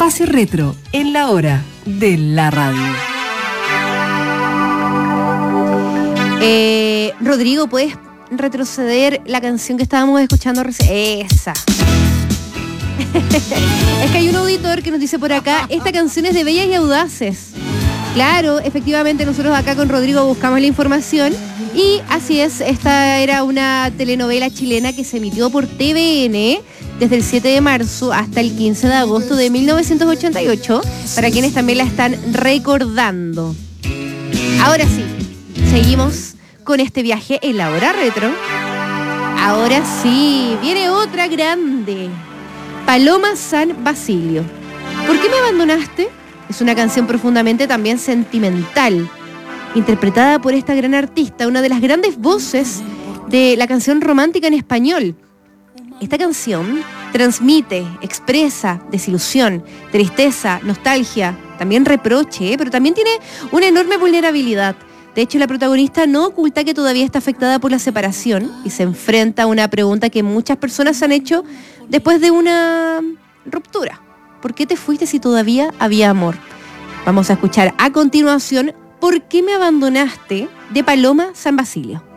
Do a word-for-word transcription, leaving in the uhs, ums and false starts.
Espacio Retro en la hora de la radio. Eh, Rodrigo, ¿puedes retroceder la canción que estábamos escuchando recién? Esa. Es que hay un auditor que nos dice por acá, esta canción es de Bellas y Audaces. Claro, efectivamente nosotros acá con Rodrigo buscamos la información y así es, esta era una telenovela chilena que se emitió por T V N desde el siete de marzo hasta el quince de agosto de mil novecientos ochenta y ocho, para quienes también la están recordando. Ahora sí, seguimos con este viaje en la hora retro. Ahora sí, viene otra grande. Paloma San Basilio. ¿Por qué me abandonaste? Es una canción profundamente también sentimental, interpretada por esta gran artista, una de las grandes voces de la canción romántica en español. Esta canción transmite, expresa desilusión, tristeza, nostalgia, también reproche, ¿eh? Pero también tiene una enorme vulnerabilidad. De hecho, la protagonista no oculta que todavía está afectada por la separación y se enfrenta a una pregunta que muchas personas han hecho después de una ruptura. ¿Por qué te fuiste si todavía había amor? Vamos a escuchar a continuación ¿Por qué me abandonaste? De Paloma San Basilio.